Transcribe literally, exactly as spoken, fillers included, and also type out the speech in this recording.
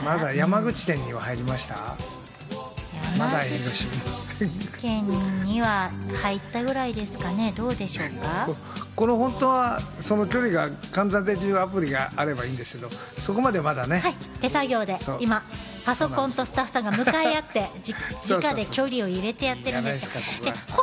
まだ山口県には入りました、うん、まだ広島県には入ったぐらいですかね。どうでしょうか。 こ, この本当はその距離が換算できるアプリがあればいいんですけど、そこまでまだね、 はい、手作業で今パソコンとスタッフさんが向かい合ってじ直で距離を入れてやってるんですよ。で